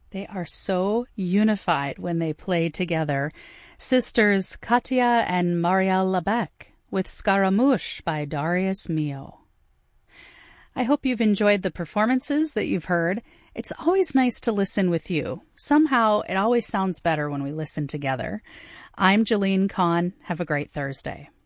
They are so unified when they play together. Sisters Katia and Marielle Lebec with Scaramouche by Darius Milhaud. I hope you've enjoyed the performances that you've heard. It's always nice to listen with you. Somehow, it always sounds better when we listen together. I'm Jolene Kahn. Have a great Thursday.